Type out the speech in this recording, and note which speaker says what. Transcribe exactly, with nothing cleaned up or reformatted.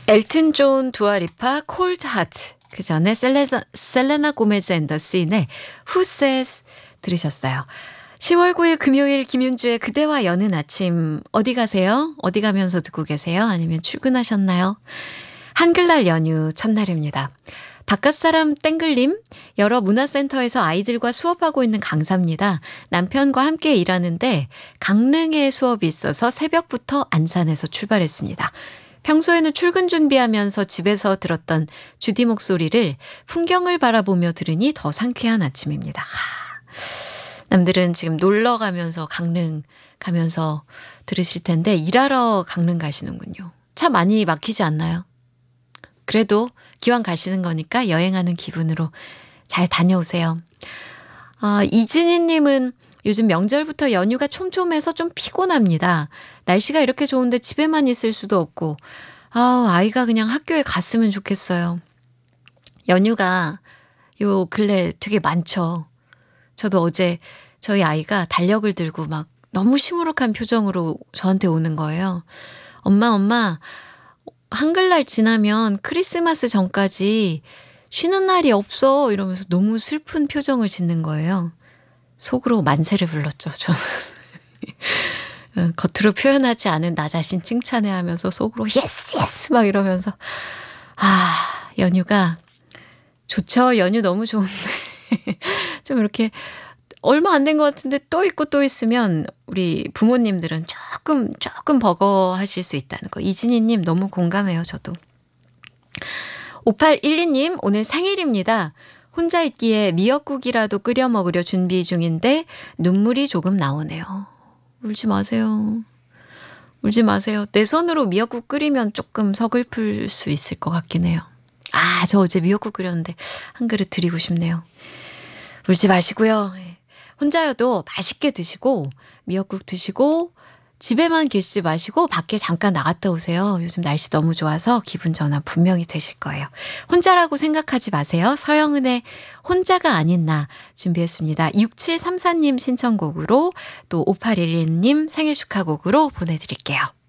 Speaker 1: 엘튼 존, 두아리파, 콜드 하트. 그 전에 셀레나, 셀레나 고메즈 앤 더 씬의 Who Says 들으셨어요. 시월 구일 금요일 김윤주의 그대와 여는 아침. 어디 가세요? 어디 가면서 듣고 계세요? 아니면 출근하셨나요? 한글날 연휴 첫날입니다. 바깥사람 땡글님, 여러 문화센터에서 아이들과 수업하고 있는 강사입니다. 남편과 함께 일하는데 강릉에 수업이 있어서 새벽부터 안산에서 출발했습니다. 평소에는 출근 준비하면서 집에서 들었던 주디 목소리를 풍경을 바라보며 들으니 더 상쾌한 아침입니다. 하, 남들은 지금 놀러 가면서 강릉 가면서 들으실 텐데 일하러 강릉 가시는군요. 차 많이 막히지 않나요? 그래도 기왕 가시는 거니까 여행하는 기분으로 잘 다녀오세요. 아, 이진희님은 요즘 명절부터 연휴가 촘촘해서 좀 피곤합니다. 날씨가 이렇게 좋은데 집에만 있을 수도 없고 아우, 아이가 그냥 학교에 갔으면 좋겠어요. 연휴가 요 근래 되게 많죠. 저도 어제 저희 아이가 달력을 들고 막 너무 시무룩한 표정으로 저한테 오는 거예요. 엄마 엄마 한글날 지나면 크리스마스 전까지 쉬는 날이 없어 이러면서 너무 슬픈 표정을 짓는 거예요. 속으로 만세를 불렀죠. 저는 겉으로 표현하지 않은 나 자신 칭찬해 하면서 속으로 예스 예스 막 이러면서 아, 연휴가 좋죠. 연휴 너무 좋은데 좀 이렇게 얼마 안 된 것 같은데 또 있고 또 있으면 우리 부모님들은 조금 조금 버거하실 수 있다는 거. 이진희님 너무 공감해요. 저도. 오팔일이님 오늘 생일입니다. 혼자 있기에 미역국이라도 끓여 먹으려 준비 중인데 눈물이 조금 나오네요. 울지 마세요. 울지 마세요. 내 손으로 미역국 끓이면 조금 서글플 수 있을 것 같긴 해요. 아, 저 어제 미역국 끓였는데 한 그릇 드리고 싶네요. 울지 마시고요. 혼자여도 맛있게 드시고 미역국 드시고 집에만 계시지 마시고 밖에 잠깐 나갔다 오세요. 요즘 날씨 너무 좋아서 기분 전환 분명히 되실 거예요. 혼자라고 생각하지 마세요. 서영은의 혼자가 아닌 나 준비했습니다. 육칠삼사님 신청곡으로 또 오팔일일님 생일 축하곡으로 보내드릴게요.